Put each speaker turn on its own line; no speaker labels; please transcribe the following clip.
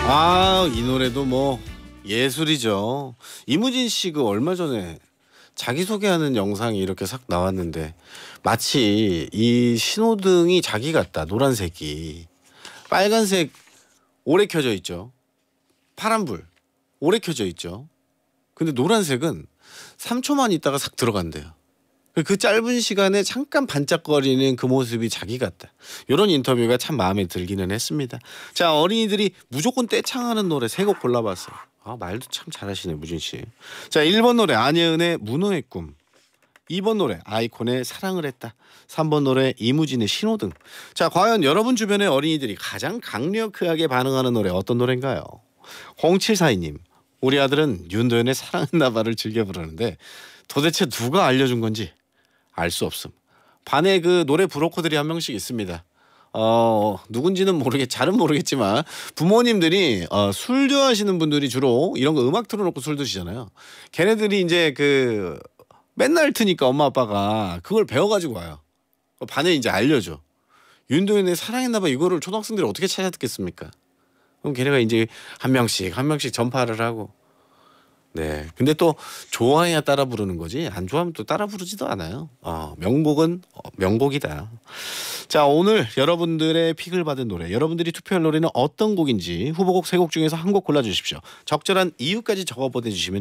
아, 이 노래도 뭐 예술이죠. 이무진 씨 그 얼마 전에 자기소개하는 영상이 이렇게 싹 나왔는데 마치 이 신호등이 자기 같다. 노란색이. 빨간색 오래 켜져 있죠. 파란불 오래 켜져 있죠. 근데 노란색은 3초만 있다가 싹 들어간대요. 그 짧은 시간에 잠깐 반짝거리는 그 모습이 자기 같다. 이런 인터뷰가 참 마음에 들기는 했습니다. 자, 어린이들이 무조건 떼창하는 노래 세 곡 골라봤어요. 아, 말도 참 잘하시네 무진 씨. 자, 1번 노래 안예은의 문어의 꿈, 2번 노래 아이콘의 사랑을 했다, 3번 노래 이무진의 신호등. 자, 과연 여러분 주변의 어린이들이 가장 강력하게 반응하는 노래 어떤 노래인가요? 0742님, 우리 아들은 윤도현의 사랑했나봐를 즐겨 부르는데 도대체 누가 알려준 건지 알 수 없음. 반에 그 노래 브로커들이 한 명씩 있습니다. 누군지는 잘은 모르겠지만 부모님들이 술 좋아하시는 분들이 주로 이런 거 음악 틀어놓고 술 드시잖아요. 걔네들이 이제 그 맨날 트니까 엄마 아빠가 그걸 배워가지고 와요. 반에 이제 알려줘. 윤도현의 사랑했나봐 이거를 초등학생들이 어떻게 찾아 듣겠습니까? 그럼 걔네가 이제 한 명씩 전파를 하고. 네. 근데 또 좋아해야 따라 부르는 거지 안 좋아하면 또 따라 부르지도 않아요. 명곡은 명곡이다. 자, 오늘 여러분들의 픽을 받은 노래, 여러분들이 투표할 노래는 어떤 곡인지 후보곡 3곡 중에서 한 곡 골라주십시오. 적절한 이유까지 적어 보내주시면